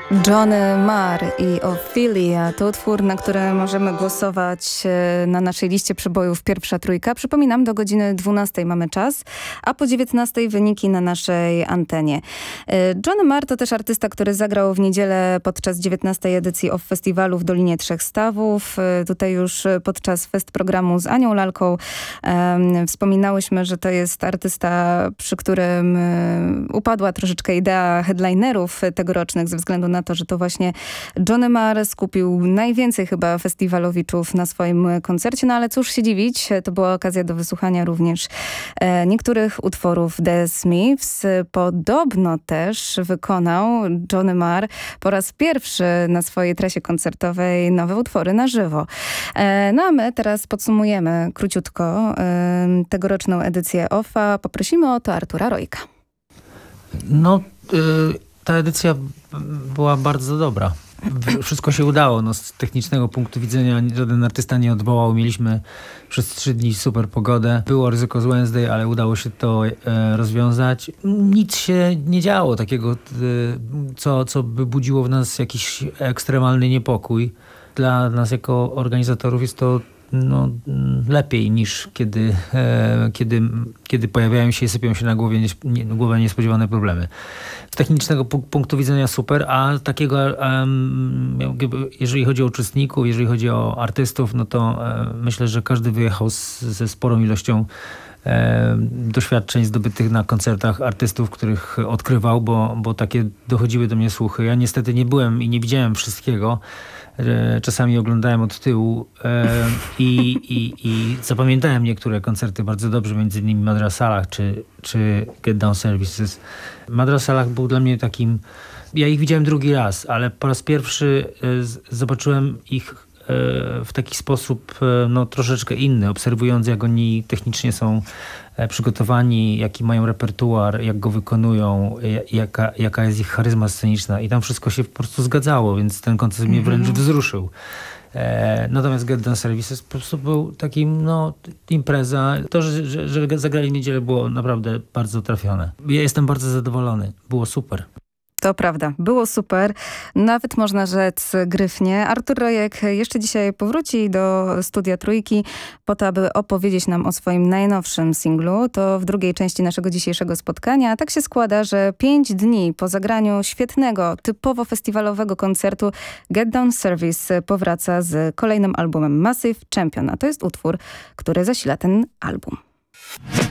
Johnny Marr i Ophelia to utwór, na który możemy głosować na naszej liście przebojów Pierwsza Trójka. Przypominam, do godziny 12 mamy czas, a po 19 wyniki na naszej antenie. Johnny Marr to też artysta, który zagrał w niedzielę podczas 19 edycji OFF Festiwalu w Dolinie Trzech Stawów. Tutaj już podczas fest programu z Anią Lalką wspominałyśmy, że to jest artysta, przy którym upadła troszeczkę idea headlinerów tegorocznych ze względu na to, że to właśnie Johnny Marr skupił najwięcej chyba festiwalowiczów na swoim koncercie, no ale cóż się dziwić, to była okazja do wysłuchania również niektórych utworów The Smiths. Podobno też wykonał Johnny Marr po raz pierwszy na swojej trasie koncertowej nowe utwory na żywo. No a my teraz podsumujemy króciutko tegoroczną edycję OFFA. Poprosimy o to Artura Rojka. Ta edycja była bardzo dobra. Wszystko się udało. Z technicznego punktu widzenia żaden artysta nie odwołał. Mieliśmy przez 3 dni super pogodę. Było ryzyko z Wednesday, ale udało się to rozwiązać. Nic się nie działo takiego, co by budziło w nas jakiś ekstremalny niepokój. Dla nas jako organizatorów jest to lepiej niż kiedy pojawiają się i sypią się na głowę niespodziewane problemy. Z technicznego punktu widzenia super, a takiego jeżeli chodzi o uczestników, jeżeli chodzi o artystów, to myślę, że każdy wyjechał ze sporą ilością doświadczeń zdobytych na koncertach artystów, których odkrywał, bo takie dochodziły do mnie słuchy. Ja niestety nie byłem i nie widziałem wszystkiego. Czasami oglądałem od tyłu i zapamiętałem niektóre koncerty bardzo dobrze, między innymi Madras Salah czy Get Down Services. Madras Salah był dla mnie takim... Ja ich widziałem drugi raz, ale po raz pierwszy zobaczyłem ich w taki sposób troszeczkę inny, obserwując jak oni technicznie są przygotowani, jaki mają repertuar, jak go wykonują, jaka jest ich charyzma sceniczna i tam wszystko się po prostu zgadzało, więc ten koncert mnie wręcz wzruszył. Natomiast Get Down Services po prostu był takim, impreza. To, że zagrali w niedzielę było naprawdę bardzo trafione. Ja jestem bardzo zadowolony. Było super. To prawda, było super. Nawet można rzec gryfnie. Artur Rojek jeszcze dzisiaj powróci do Studia Trójki po to, aby opowiedzieć nam o swoim najnowszym singlu. To w drugiej części naszego dzisiejszego spotkania. Tak się składa, że 5 dni po zagraniu świetnego, typowo festiwalowego koncertu Get Down Service powraca z kolejnym albumem Massive Champion. A to jest utwór, który zasila ten album.